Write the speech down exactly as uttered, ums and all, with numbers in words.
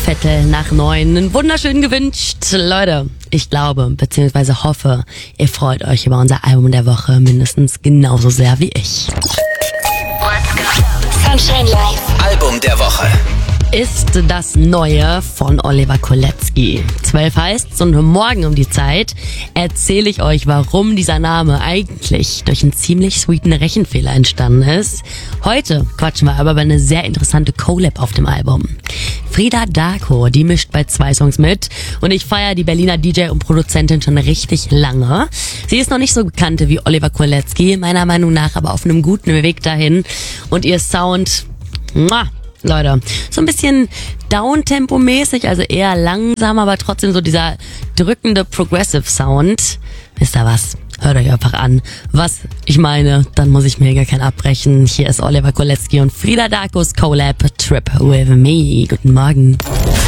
Viertel nach neun. Einen wunderschönen gewünscht. Leute, ich glaube, beziehungsweise hoffe, ihr freut euch über unser Album der Woche mindestens genauso sehr wie ich. Let's go. Sunshine Live. Album der Woche. Ist das Neue von Oliver Kolecki. zwölf heißt's und morgen um die Zeit erzähle ich euch, warum dieser Name eigentlich durch einen ziemlich sweeten Rechenfehler entstanden ist. Heute quatschen wir aber über eine sehr interessante Collab auf dem Album. Frida Darko, die mischt bei zwei Songs mit und ich feiere die Berliner D J und Produzentin schon richtig lange. Sie ist noch nicht so bekannt wie Oliver Kolecki, meiner Meinung nach aber auf einem guten Weg dahin und ihr Sound, muah, Leute, so ein bisschen Downtempo-mäßig, also eher langsam, aber trotzdem so dieser drückende Progressive Sound. Wisst ihr was? Hört euch einfach an, was ich meine, dann muss ich mir gar kein abbrechen. Hier ist Oliver Kolecki und Frida Darkos Collab Trip With Me. Guten Morgen.